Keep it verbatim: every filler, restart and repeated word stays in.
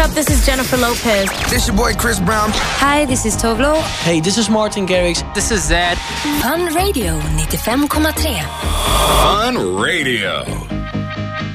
up? This is Jennifer Lopez. This your boy Chris Brown. Hi, this is Tovlo. Hey, this is Martin Garrix. This is Zed. Fun Radio ninety-fem komma tre. Fun Radio.